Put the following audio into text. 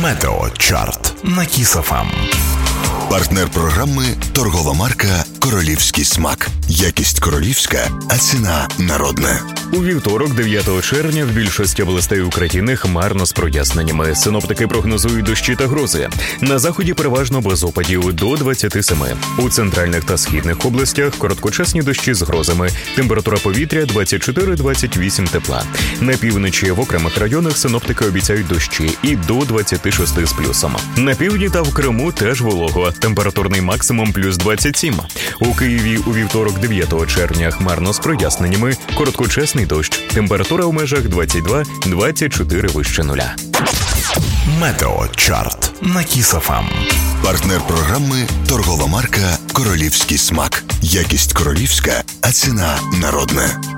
Метеочарт на Кіс ФМ. Партнер програми – торгова марка «Королівський смак». Якість королівська, а ціна народна. У вівторок, 9 червня, в більшості областей України хмарно з проясненнями. Синоптики прогнозують дощі та грози. На заході переважно без опадів до 27. У центральних та східних областях короткочасні дощі з грозами. Температура повітря 24-28 тепла. На півночі в окремих районах синоптики обіцяють дощі і до 26 з плюсом. На півдні та в Криму теж волого. Температурний максимум плюс 27. У Києві у вівторок, 9 червня, хмарно з проясненнями. Короткочасний дощ. Температура у межах 22-24 вище нуля. Метеочарт на Кіс ФМ. Партнер програми – торгова марка «Королівський смак». Якість королівська, а ціна народна.